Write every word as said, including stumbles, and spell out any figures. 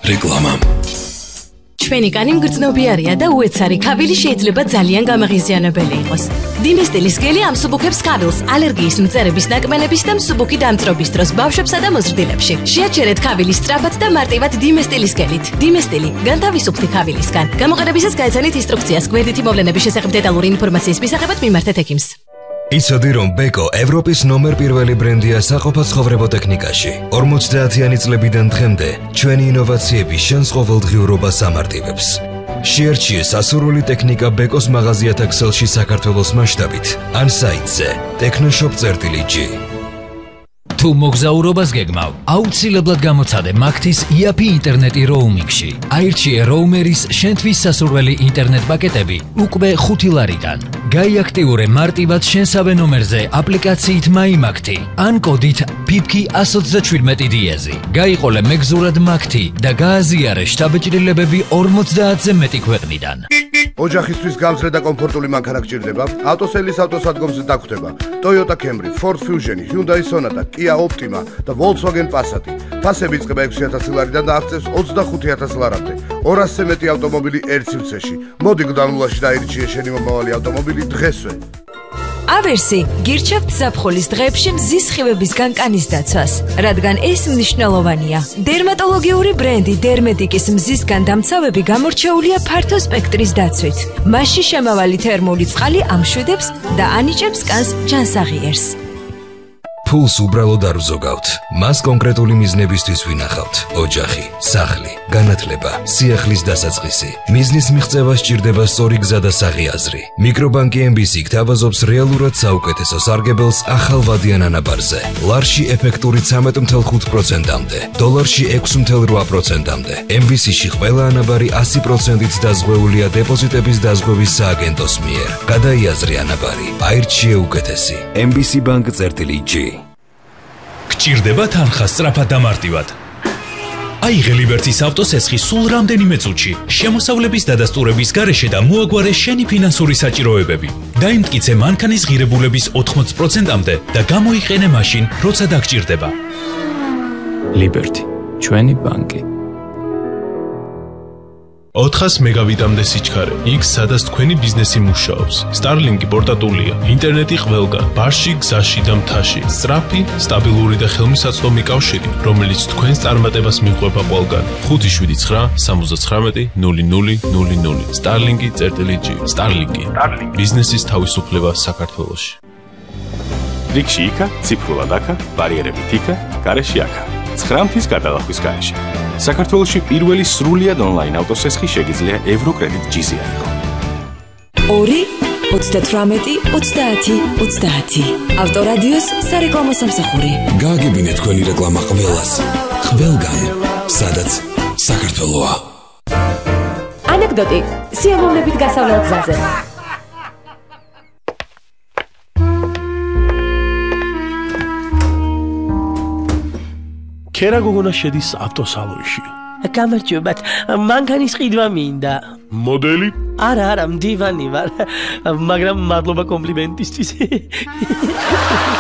რეკლამა. ჩვენი კანი მგრძნობიარია და უეცარი ქავილი შეიძლება ძალიან გამაღიზიანებელი იყოს. Dimestilis გელი ამსუბუქებს ქავილს ალერგიის მწერების ნაკმენების და მსუბუქი დამწრობის დროს ბავშვებსა და მოზრდილებში. შეაჩერეთ ქავილის სწრაფად და მარტივად Dimestilis გელით. Dimestili განთავისუფლდი ქავილისგან. გამოყენებისას გაეცანით ინსტრუქციას გვერდითი მოვლენების შესახებ დეტალური ინფორმაციის მისაღებად მიმართეთ ექიმს. იცოდი რომ ბეკო ევროპის ნომერ პირველი ბრენდია საყოფაცხოვრებო ტექნიკაში. ორმოცდაათიანი წლებიდან დღემდე ჩვენი ინოვაციები შენს ყოველდღიურობას ამარტივებს. შეარჩიე სასურველი ტექნიკა ბეკოს მაღაზიათა ქსელში საქართველოს მასშტაბით ან საიტზე ტექნოშოპ წერტილი ჯი. თუ მოგზაურობას გეგმავ, აუცილებლად გამოცადე მაგთის იაფი ინტერნეტი როუმინგში. აირჩიე როუმერის შენთვის სასურველი ინტერნეტ პაკეტები უკვე ხუთი ლარიდან. გაიაქტიურე მარტივად შენსავე ნომერზე აპლიკაციით MyMagti ან კოდით ფიფკი ათს ოცდაშვიდმეტი დიეზი. გაიყოლე მეგზურად მაგთი და გააზიარე შთაბეჭდილებები ორმოცდაათზე მეტი ქვეყნიდან. ოჯახისთვის გამძლე და კომფორტული მანქანა გჭირდება? ავტოსელის ავტოსადგომზე დაგვხვდება Toyota Camry, Ford Fusion, Hyundai Sonata, Kia Optima და Volkswagen Passat. ფასები იწყება ექვსი ათასი ლარიდან და აღწევს ოცდახუთი ათასი ლარამდე. ორასზე მეტი ავტომობილი ერთ სივრცეში. მოდი გდანულაში დაირჩიე შენი მომავალი ავტომობილი დღესვე. ავერსი გირჩევთ ზაფხულის დღეებში მზის სხივებისგან კანის დაცვას, რადგან ეს მნიშვნელოვანია. დერმატოლოგიური ბრენდი დერმედიკის მზისგან დამცავები გამორჩეულია ფართო სპექტრის დაცვით. მასში შემავალი თერმული წყალი ამშვიდებს და ანიჭებს კანს ჯანსაღიერს. ფულს უბრალოდ არ ვზოგავთ. მას კონკრეტული მიზნებისთვის ვინახავთ. ოჯახი, სახლი, განათლება, სიახლის დასაწყისი. მიზნის მიღწევა სჭირდება სწორი გზა და საღიაზრი. მიკრობანკი ემ ბი სი გთავაზობს რეალურად საუკეთესო სარგებელს ახალ ვადიან ანაბარზე. ლარში ეფექტური ცამეტ ათი ხუთი პროცენტამდე, დოლარში ექვსი ათი რვა პროცენტამდე. ემ ბი სი-ში ყველა ანაბარი ასი პროცენტით დაზღვეულია დეპოზიტების დაზღვევის სააგენტოს მიერ. გადაიაზრე ანაბარი, აირჩიე უკეთესი. ემ ბი სი ბანკ წერტილი ჯი. გჭირდება თანხა სწრაფად და მარტივად. აიღე ლიბერტის ავტოსესხი სულ რამდენიმე წუთში, შემოსავლების დადასტურების გარეშე და მოაგვარე შენი ფინანსური საჭიროებები. დაიმტკიცე მანქანის ღირებულების ოთხმოცი პროცენტამდე და გამოიყენე მაშინ, როცა დაგჭირდება. ლიბერტი, ჩვენი ბანკი. ოთხას მეგავიტამდე სიჩქარე, იქ სადაც თქვენი ბიზნესი მუშაობს. Starlink პორტატულია, ინტერნეტი ყველგან, ბარში, გზაში და მთაში. სწრაფი, სტაბილური და ხელმისაწვდომი კავშირი, რომელიც თქვენს წარმატებას მიყვება ყველგან. ხუთი შვიდი ცხრა სამოცდათხრამეტი ნული ნული ნული ნული. Starlink წერტილი ჯი. Starlink. ბიზნესის თავისუფლება საქართველოში. რიგში იქა, ციფრულად აქა, ბარიერებით იქა, გარეშე აქა. ცხრა მთის გადალახვის გარეშე. საქართველოში პირველი სრულიად ონლაინ ავტოსესხი შეგიძლია ევროკრედიტ ჯი-ზე აიღო. ორი ოცდათვრამეტი ოცდაათი ოცდაათი. ავტორადიოს სარეკლამო სამსახური. გააგებინეთ თქვენი რეკლამა ყველას. ყველგან, სადაც საქართველოა. ანეკდოტი სიამოვნებით გასავლელ გზაზე. ქერა გოგონა შედის ავტოსალონში. გამარჯობათ, მანქანის ყიდვა მინდა. მოდელი? არა, არა, მდივანი ვარ, მაგრამ მადლობა კომპლიმენტისთვის.